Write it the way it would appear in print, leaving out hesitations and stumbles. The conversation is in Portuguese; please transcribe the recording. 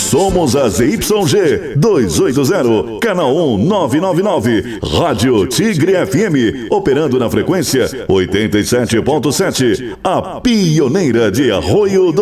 Somos a ZYG 280, canal 1999, Rádio Tigre FM, operando na frequência 87.7, a pioneira de Arroio do